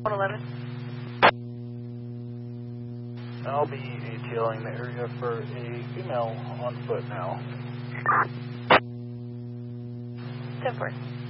111. I'll be ATLing the area for a female on foot now. 10-4.